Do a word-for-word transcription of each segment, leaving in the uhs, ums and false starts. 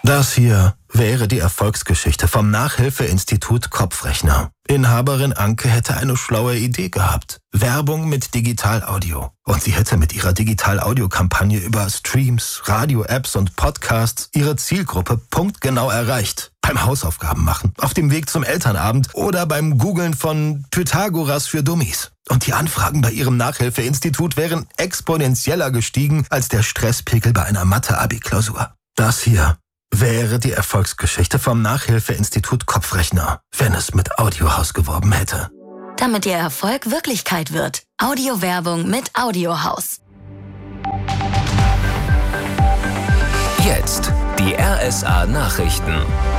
Das hier wäre die Erfolgsgeschichte vom Nachhilfeinstitut Kopfrechner. Inhaberin Anke hätte eine schlaue Idee gehabt. Werbung mit Digital-Audio. Und sie hätte mit ihrer Digital-Audio-Kampagne über Streams, Radio-Apps und Podcasts ihre Zielgruppe punktgenau erreicht. Beim Hausaufgaben machen, auf dem Weg zum Elternabend oder beim Googlen von Pythagoras für Dummies. Und die Anfragen bei ihrem Nachhilfeinstitut wären exponentieller gestiegen als der Stresspegel bei einer Mathe-Abi-Klausur. Das hier wäre die Erfolgsgeschichte vom Nachhilfeinstitut Kopfrechner, wenn es mit Audiohaus geworben hätte. Damit Ihr Erfolg Wirklichkeit wird. Audiowerbung mit Audiohaus. Jetzt die R S A-Nachrichten.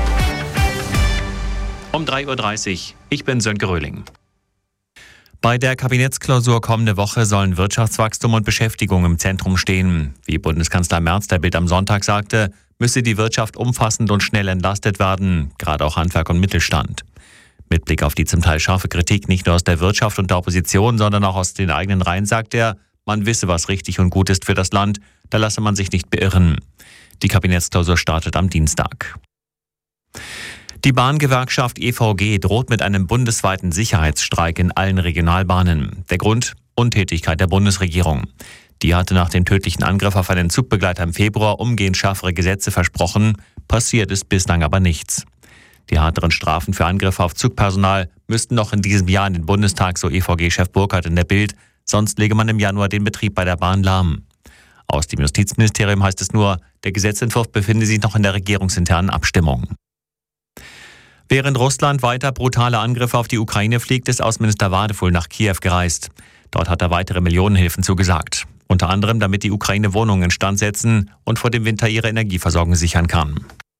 Um drei Uhr dreißig. Ich bin Sönke Röhling. Bei der Kabinettsklausur kommende Woche sollen Wirtschaftswachstum und Beschäftigung im Zentrum stehen. Wie Bundeskanzler Merz der Bild am Sonntag sagte, müsse die Wirtschaft umfassend und schnell entlastet werden, gerade auch Handwerk und Mittelstand. Mit Blick auf die zum Teil scharfe Kritik nicht nur aus der Wirtschaft und der Opposition, sondern auch aus den eigenen Reihen, sagt er, man wisse, was richtig und gut ist für das Land, da lasse man sich nicht beirren. Die Kabinettsklausur startet am Dienstag. Die Bahngewerkschaft E V G droht mit einem bundesweiten Sicherheitsstreik in allen Regionalbahnen. Der Grund? Untätigkeit der Bundesregierung. Die hatte nach dem tödlichen Angriff auf einen Zugbegleiter im Februar umgehend schärfere Gesetze versprochen. Passiert ist bislang aber nichts. Die härteren Strafen für Angriffe auf Zugpersonal müssten noch in diesem Jahr in den Bundestag, so E V G-Chef Burkhardt in der Bild. Sonst lege man im Januar den Betrieb bei der Bahn lahm. Aus dem Justizministerium heißt es nur, der Gesetzentwurf befinde sich noch in der regierungsinternen Abstimmung. Während Russland weiter brutale Angriffe auf die Ukraine fliegt, ist Außenminister Wadefuhl nach Kiew gereist. Dort hat er weitere Millionenhilfen zugesagt. Unter anderem, damit die Ukraine Wohnungen instand setzen und vor dem Winter ihre Energieversorgung sichern kann.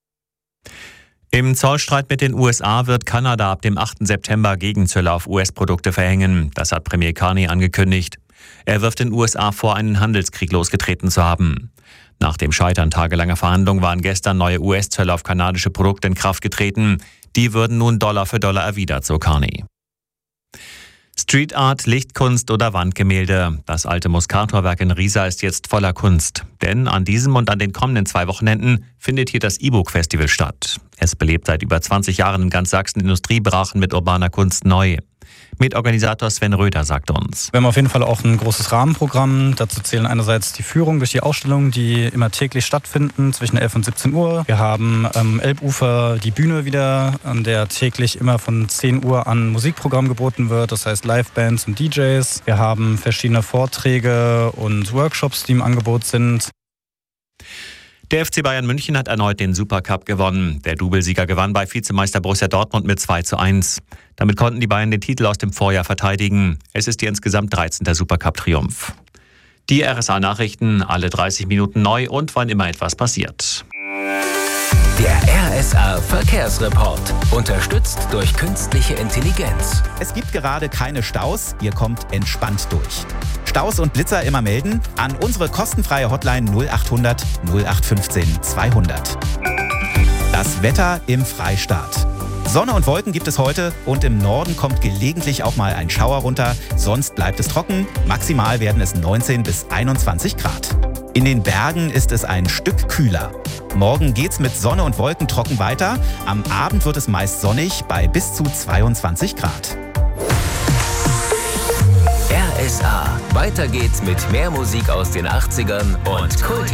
Im Zollstreit mit den U S A wird Kanada ab dem achten September Gegenzölle auf U S-Produkte verhängen. Das hat Premier Carney angekündigt. Er wirft den U S A vor, einen Handelskrieg losgetreten zu haben. Nach dem Scheitern tagelanger Verhandlungen waren gestern neue U S-Zölle auf kanadische Produkte in Kraft getreten. Die würden nun Dollar für Dollar erwidert, so Carney. Street Art, Lichtkunst oder Wandgemälde. Das alte Muscator-Werk in Riesa ist jetzt voller Kunst. Denn an diesem und an den kommenden zwei Wochenenden findet hier das E-Book-Festival statt. Es belebt seit über zwanzig Jahren in ganz Sachsen Industriebrachen mit urbaner Kunst neu. Mitorganisator Sven Röder sagt uns: Wir haben auf jeden Fall auch ein großes Rahmenprogramm. Dazu zählen einerseits die Führung durch die Ausstellungen, die immer täglich stattfinden, zwischen elf und siebzehn Uhr. Wir haben am Elbufer die Bühne wieder, an der täglich immer von zehn Uhr an Musikprogramm geboten wird. Das heißt Livebands und D Js. Wir haben verschiedene Vorträge und Workshops, die im Angebot sind. Der F C Bayern München hat erneut den Supercup gewonnen. Der Doublesieger gewann bei Vizemeister Borussia Dortmund mit zwei zu eins. Damit konnten die Bayern den Titel aus dem Vorjahr verteidigen. Es ist ihr insgesamt dreizehnter Supercup-Triumph. Die R S A-Nachrichten, alle dreißig Minuten neu und wann immer etwas passiert. Der R S A-Verkehrsreport, unterstützt durch künstliche Intelligenz. Es gibt gerade keine Staus, ihr kommt entspannt durch. Staus und Blitzer immer melden an unsere kostenfreie Hotline null achthundert null acht fünfzehn zweihundert. Das Wetter im Freistaat. Sonne und Wolken gibt es heute und im Norden kommt gelegentlich auch mal ein Schauer runter. Sonst bleibt es trocken. Maximal werden es neunzehn bis einundzwanzig Grad. In den Bergen ist es ein Stück kühler. Morgen geht's mit Sonne und Wolken trocken weiter. Am Abend wird es meist sonnig bei bis zu zweiundzwanzig Grad. R S A. Weiter geht's mit mehr Musik aus den achtzigern und Kult.